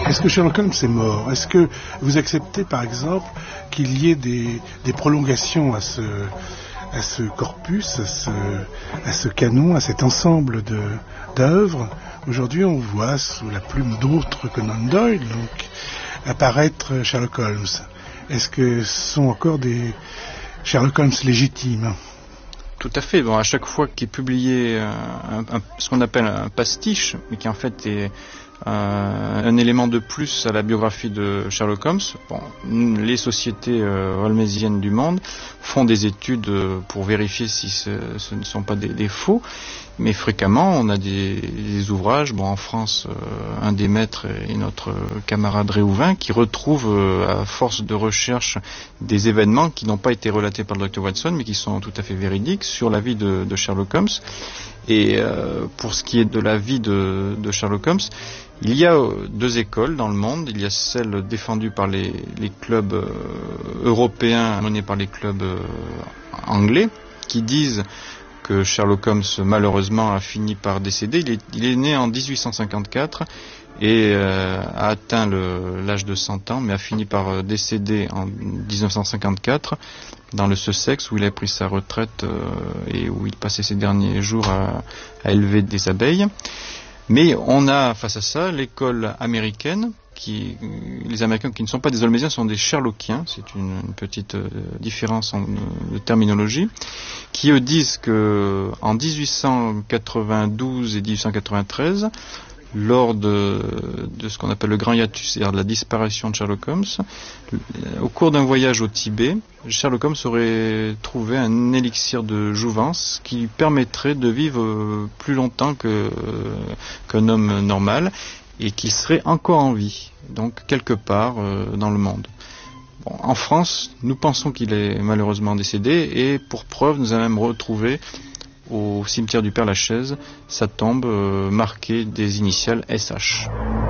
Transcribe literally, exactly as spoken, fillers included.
Est-ce que Sherlock Holmes est mort? Est-ce que vous acceptez, par exemple, qu'il y ait des, des prolongations à ce, à ce corpus, à ce, à ce canon, à cet ensemble de, d'œuvres? Aujourd'hui, on voit sous la plume d'autres que Conan Doyle, donc, apparaître Sherlock Holmes. Est-ce que ce sont encore des Sherlock Holmes légitimes? Tout à fait. Bon, à chaque fois qu'est publié un, un, ce qu'on appelle un pastiche, mais qui en fait est un, un élément de plus à la biographie de Sherlock Holmes, bon, les sociétés euh, holmésiennes du monde font des études pour vérifier si ce, ce ne sont pas des, des faux. Mais fréquemment, on a des, des ouvrages, bon, en France, euh, un des maîtres est notre camarade Réhouvin, qui retrouve, euh, à force de recherche, des événements qui n'ont pas été relatés par le docteur Watson, mais qui sont tout à fait véridiques sur la vie de, de Sherlock Holmes. Et euh, pour ce qui est de la vie de, de Sherlock Holmes, il y a deux écoles dans le monde. Il y a celle défendue par les, les clubs euh, européens, menée par les clubs euh, anglais, qui disent que Sherlock Holmes, malheureusement, a fini par décéder. Il est, il est né en dix-huit cent cinquante-quatre et euh, a atteint le, l'âge de cent ans, mais a fini par décéder en dix-neuf cent cinquante-quatre dans le Sussex, où il a pris sa retraite euh, et où il passait ses derniers jours à, à élever des abeilles. Mais on a face à ça l'école américaine, qui, les Américains qui ne sont pas des Holmésiens sont des Sherlockiens, c'est une, une petite euh, différence en, de terminologie, qui eux disent que en dix-huit cent quatre-vingt-douze et dix-huit cent quatre-vingt-treize, lors de, de ce qu'on appelle le grand hiatus, c'est-à-dire de la disparition de Sherlock Holmes, au cours d'un voyage au Tibet, Sherlock Holmes aurait trouvé un élixir de jouvence qui permettrait de vivre plus longtemps que, qu'un homme normal, et qu'il serait encore en vie, donc quelque part euh, dans le monde. Bon, en France, nous pensons qu'il est malheureusement décédé, et pour preuve, nous avons même retrouvé au cimetière du Père-Lachaise sa tombe euh, marquée des initiales S H.